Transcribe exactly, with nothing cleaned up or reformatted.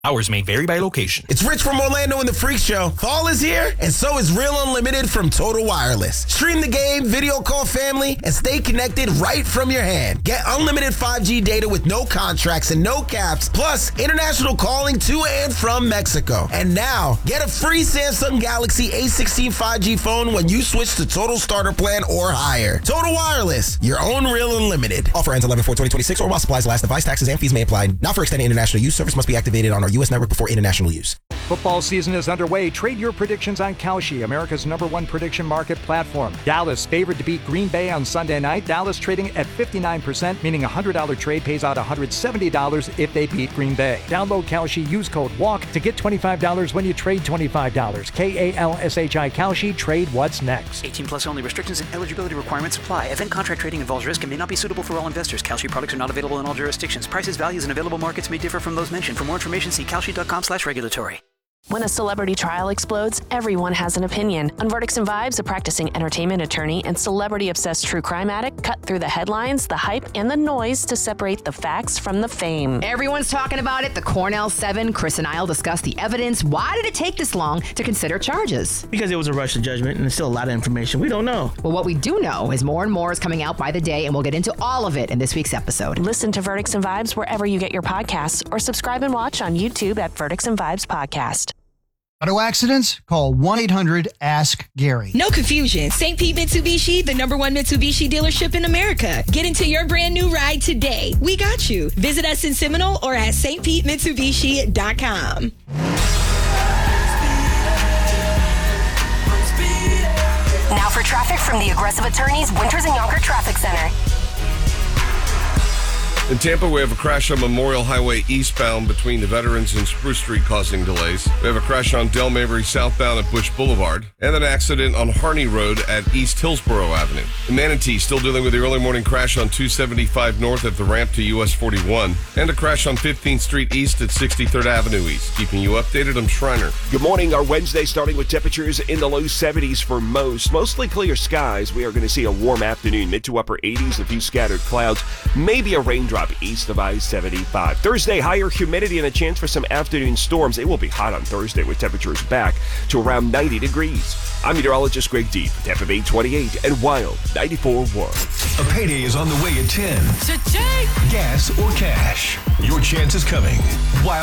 Hours may vary by location. It's Rich from Orlando and the Freak Show. Fall is here, and so is Real Unlimited from Total Wireless. Stream the game, video call family, and stay connected right from your hand. Get unlimited five G data with no contracts and no caps, plus international calling to and from Mexico. And now, get a free Samsung Galaxy A sixteen five G phone when you switch to Total Starter Plan or higher. Total Wireless, your own Real Unlimited. Offer ends eleven four twenty twenty-six or while supplies last. Device taxes and fees may apply. Not for extended international use. Service must be activated on our U S network before international use. Football season is underway. Trade your predictions on Kalshi, America's number one prediction market platform. Dallas favored to beat Green Bay on Sunday night. Dallas trading at fifty-nine percent, meaning a one hundred dollars trade pays out one hundred seventy dollars if they beat Green Bay. Download Kalshi, use code WALK to get twenty-five dollars when you trade twenty-five dollars. K A L S H I Kalshi, trade what's next. eighteen plus only. Restrictions and eligibility requirements apply. Event contract trading involves risk and may not be suitable for all investors. Kalshi products are not available in all jurisdictions. Prices, values, and available markets may differ from those mentioned. For more information, see kalshi.com slash regulatory. When a celebrity trial explodes, everyone has an opinion. On Verdicts and Vibes, a practicing entertainment attorney and celebrity-obsessed true crime addict cut through the headlines, the hype, and the noise to separate the facts from the fame. Everyone's talking about it. The Cornell Seven. Chris and I'll discuss the evidence. Why did it take this long to consider charges? Because it was a rush to judgment, and there's still a lot of information we don't know. Well, what we do know is more and more is coming out by the day, and we'll get into all of it in this week's episode. Listen to Verdicts and Vibes wherever you get your podcasts, or subscribe and watch on YouTube at Verdicts and Vibes Podcast. Auto accidents? Call one eight hundred ask Gary. No confusion. Saint Pete Mitsubishi, the number one Mitsubishi dealership in America. Get into your brand new ride today. We got you. Visit us in Seminole or at S T Pete Mitsubishi dot com. Now for traffic from the Aggressive Attorneys Winters and Yonker Traffic Center. In Tampa, we have a crash on Memorial Highway eastbound between the Veterans and Spruce Street causing delays. We have a crash on Del Mabry southbound at Bush Boulevard, and an accident on Harney Road at East Hillsborough Avenue. In Manatee, still dealing with the early morning crash on two seventy-five north at the ramp to U S forty-one, and a crash on fifteenth Street East at sixty-third Avenue East. Keeping you updated, I'm Schreiner. Good morning. Our Wednesday starting with temperatures in the low seventies for most. Mostly clear skies. We are going to see a warm afternoon, mid to upper eighties, a few scattered clouds, maybe a raindrop east of I seventy-five. Thursday, higher humidity and a chance for some afternoon storms. It will be hot on Thursday with temperatures back to around ninety degrees. I'm meteorologist Greg Deep, Tampa Bay twenty-eight and Wild ninety-four point one. A payday is on the way at ten. Cha-ching! Gas or cash. Your chance is coming. Wild